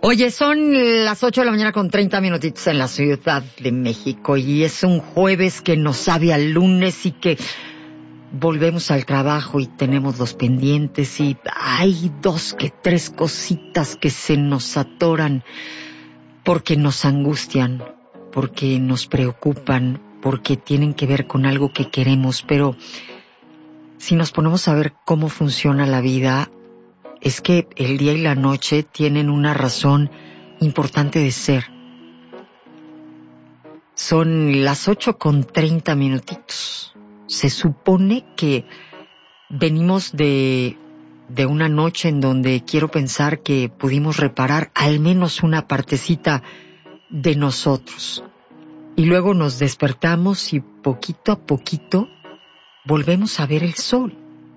Oye, son las 8 de la mañana con 30 minutitos en la Ciudad de México y es un jueves que nos sabe a lunes y que volvemos al trabajo y tenemos los pendientes y hay 2 que 3 cositas que se nos atoran porque nos angustian, porque nos preocupan, porque tienen que ver con algo que queremos, pero si nos ponemos a ver cómo funciona la vida, es que el día y la noche tienen una razón importante de ser. Son las 8 con 30 minutitos. Se supone que venimos de una noche en donde quiero pensar que pudimos reparar al menos una partecita de nosotros. Y luego nos despertamos y poquito a poquito volvemos a ver el sol.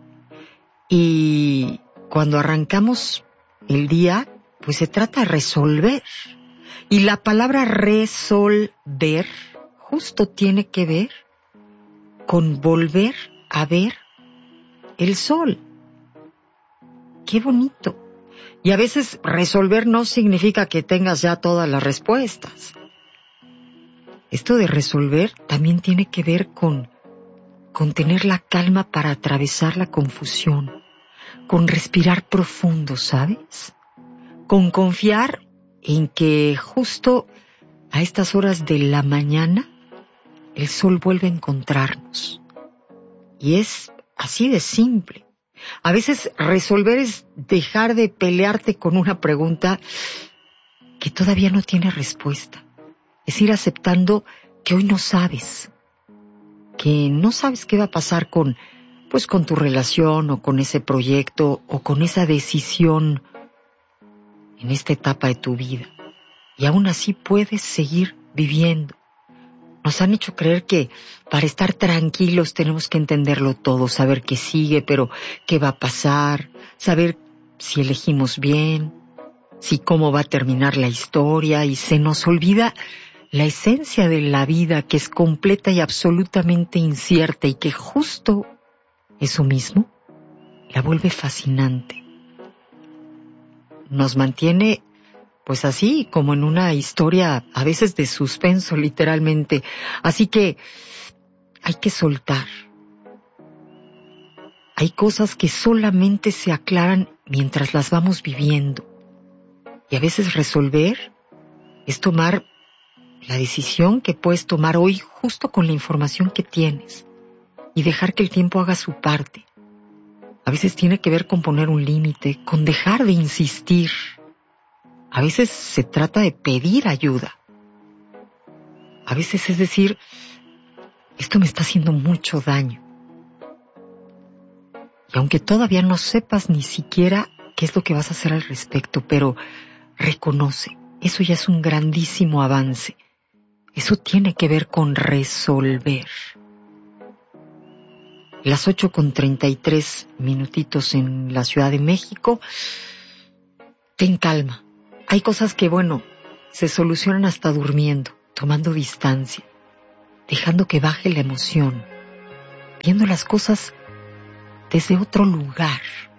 Y cuando arrancamos el día, pues se trata de resolver. Y la palabra resolver justo tiene que ver con volver a ver el sol. ¡Qué bonito! Y a veces resolver no significa que tengas ya todas las respuestas. Esto de resolver también tiene que ver con tener la calma para atravesar la confusión, con respirar profundo, ¿sabes? Con confiar en que justo a estas horas de la mañana el sol vuelve a encontrarnos. Y es así de simple. A veces resolver es dejar de pelearte con una pregunta que todavía no tiene respuesta. Es ir aceptando que hoy no sabes, que no sabes qué va a pasar con tu relación o con ese proyecto o con esa decisión en esta etapa de tu vida. Y aún así puedes seguir viviendo. Nos han hecho creer que para estar tranquilos tenemos que entenderlo todo, saber qué sigue, pero qué va a pasar, saber si elegimos bien, si cómo va a terminar la historia, y se nos olvida la esencia de la vida, que es completa y absolutamente incierta y que justo eso mismo la vuelve fascinante. Nos mantiene pues así, como en una historia a veces de suspenso, literalmente. Así que hay que soltar. Hay cosas que solamente se aclaran mientras las vamos viviendo. Y a veces resolver es tomar la decisión que puedes tomar hoy justo con la información que tienes y dejar que el tiempo haga su parte. A veces tiene que ver con poner un límite, con dejar de insistir. A veces se trata de pedir ayuda. A veces es decir, esto me está haciendo mucho daño. Y aunque todavía no sepas ni siquiera qué es lo que vas a hacer al respecto, pero reconoce, eso ya es un grandísimo avance. Eso tiene que ver con resolver. Las 8 con 33 minutitos en la Ciudad de México. Ten calma. Hay cosas que, se solucionan hasta durmiendo, tomando distancia, dejando que baje la emoción, viendo las cosas desde otro lugar.